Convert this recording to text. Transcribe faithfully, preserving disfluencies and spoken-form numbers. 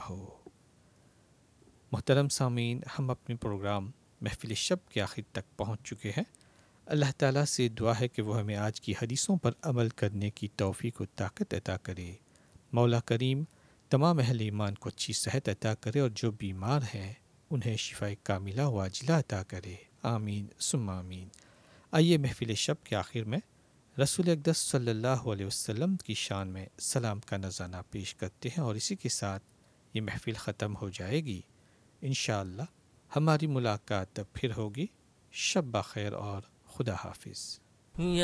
हो। मोहतरम सामीन, हम अपने प्रोग्राम महफिल शब के आखिर तक पहुँच चुके हैं। अल्लाह ताला से दुआ है कि वो हमें आज की हदीसों पर अमल करने की तौफीक व ताकत अता करे। मौला करीम तमाम अहले ईमान को अच्छी सेहत अता करे और जो बीमार हैं उन्हें शिफाए कामिला व आजिला अता करे। आमीन सुम्मा आमीन। आइए महफिल शब के आखिर में रसूल अक़दस सल्लल्लाहु अलैहि वसल्लम की शान में सलाम का नज़राना पेश करते हैं और इसी के साथ ये महफिल ख़त्म हो जाएगी। इंशाअल्लाह हमारी मुलाकात फिर होगी। शब बख़ैर और खुदा हाफिज़।